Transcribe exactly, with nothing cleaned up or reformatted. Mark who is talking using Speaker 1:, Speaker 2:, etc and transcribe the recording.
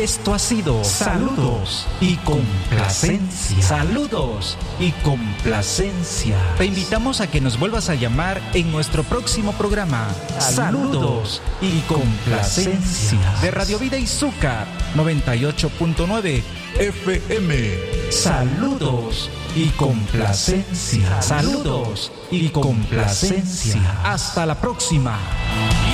Speaker 1: Esto ha sido Saludos y Complacencia. Saludos y Complacencia. Te invitamos a que nos vuelvas a llamar en nuestro próximo programa. Saludos y Complacencia. De Radio Vida Izúcar noventa y ocho punto nueve F M. Saludos y Complacencia. Saludos y Complacencia. Hasta la próxima.